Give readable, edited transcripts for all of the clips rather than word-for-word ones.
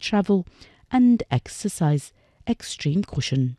travel and exercise extreme caution.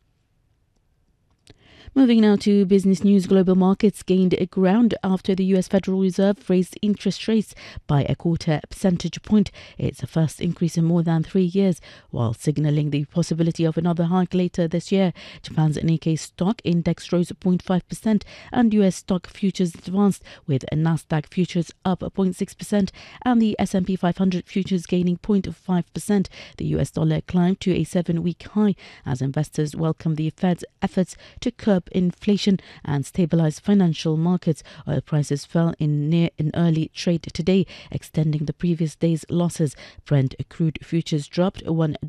Moving now to business news, global markets gained ground after the US Federal Reserve raised interest rates by a 0.25 percentage point. It's the first increase in more than 3 years, while signalling the possibility of another hike later this year. Japan's Nikkei stock index rose 0.5% and US stock futures advanced, with Nasdaq futures up 0.6% and the S&P 500 futures gaining 0.5%. The US dollar climbed to a 7-week high as investors welcomed the Fed's efforts to curb inflation and stabilize financial markets. Oil prices fell in early trade today, extending the previous day's losses. Brent crude futures dropped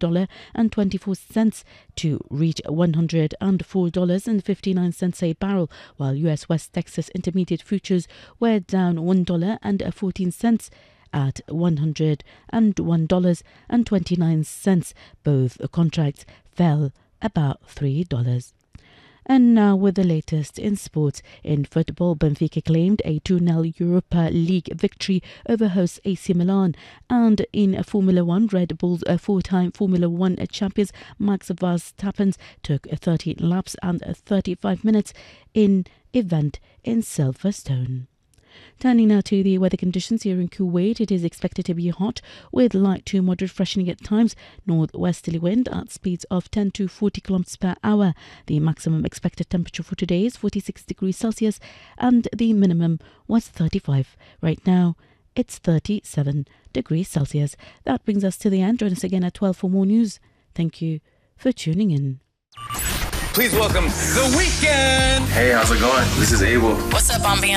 $1.24 to reach $104.59 a barrel, while US West Texas Intermediate futures were down $1.14 at $101.29. Both contracts fell about $3. And now with the latest in sports. In football, Benfica claimed a 2-0 Europa League victory over host AC Milan. And in Formula 1, Red Bull's four-time Formula 1 champions Max Verstappen took 13 laps and 35 minutes in event in Silverstone. Turning now to the weather conditions here in Kuwait, it is expected to be hot with light to moderate freshening at times, northwesterly wind at speeds of 10 to 40 kilometers per hour. The maximum expected temperature for today is 46 degrees Celsius and the minimum was 35. Right now, it's 37 degrees Celsius. That brings us to the end. Join us again at 12 for more news. Thank you for tuning in. Please welcome The Weeknd. Hey, how's it going? This is Abel. What's up, I'm